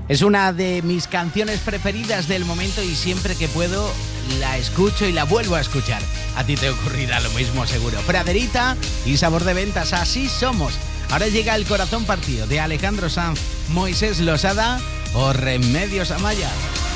Es una de mis canciones preferidas del momento y siempre que puedo la escucho y la vuelvo a escuchar. A ti te ocurrirá lo mismo seguro. Praderita y Sabor de Ventas, así somos. Ahora llega El corazón partido de Alejandro Sanz, Moisés Losada o Remedios Amaya.